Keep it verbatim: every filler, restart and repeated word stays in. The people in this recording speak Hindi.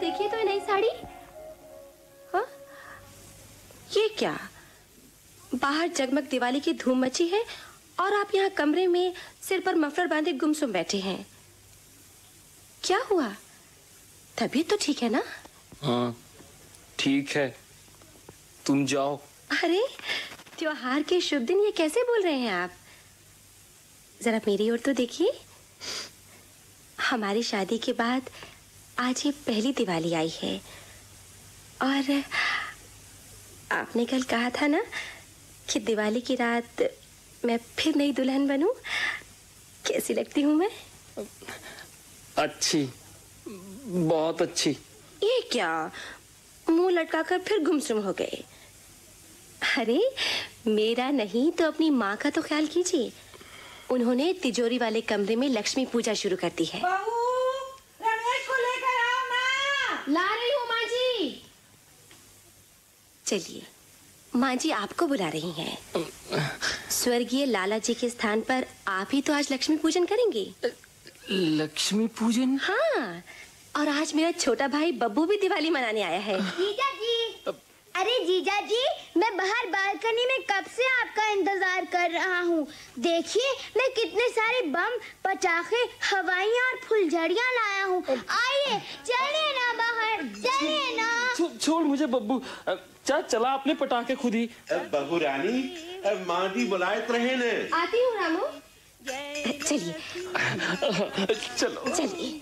देखिए तो ये नई साड़ी। हाँ, ये क्या? बाहर जगमग दिवाली की धूम मची है और आप यहाँ कमरे में सिर पर मफलर बांधे गुमसुम बैठे हैं। क्या हुआ? तबीयत तो ठीक है ना? हाँ ठीक है, तुम जाओ। अरे त्योहार के शुभ दिन ये कैसे बोल रहे हैं आप? जरा मेरी ओर तो देखिए। हमारी शादी के बाद आज ये पहली दिवाली आई है और आपने कल कहा था ना कि दिवाली की रात मैं फिर नई दुल्हन बनूं। कैसी लगती हूँ मैं? अच्छी, बहुत अच्छी। ये क्या, मुंह लटकाकर फिर गुमसुम हो गए? अरे मेरा नहीं तो अपनी माँ का तो ख्याल कीजिए। उन्होंने तिजोरी वाले कमरे में लक्ष्मी पूजा शुरू कर दी है। बहू, रमेश को लेकर आओ ना। ला रही हूँ माँ जी। चलिए, माँ जी आपको बुला रही हैं। स्वर्गीय लाला जी के स्थान पर आप ही तो आज लक्ष्मी पूजन करेंगे। लक्ष्मी पूजन? हाँ, और आज मेरा छोटा भाई बब्बू भी दिवाली मनाने आया है। जीजा जी, अरे जीजा जी, मैं बाहर बालकनी में कब से आपका इंतजार कर रहा हूँ। देखिए मैं कितने सारे बम, पटाखे, हवाइयाँ और फुलझड़ियाँ लाया हूँ। आइए चलिए ना बाहर, चलिए ना। छो, छोड़ मुझे बब्बू, चा चला अपने पटाखे खुद ही। बहू रानी, माँ जी बुलाए रहे ने। आती हूँ रामू। चलिए चलो चलिए।